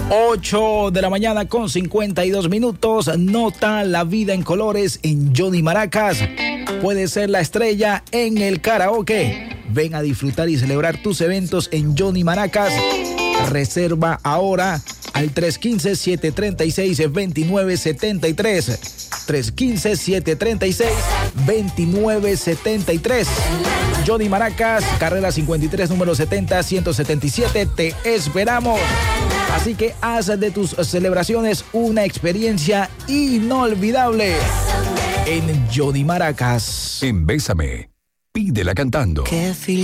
8 de la mañana con 52 minutos. Nota la vida en colores en Johnny Maracas. Puedes ser la estrella en el karaoke. Ven a disfrutar y celebrar tus eventos en Johnny Maracas. Reserva ahora al 315-736-2973. 315-736-2973. Johnny Maracas, carrera 53, número 70-177. Te esperamos. Así que haz de tus celebraciones una experiencia inolvidable en Johnny Maracas. En Bésame, pídela cantando.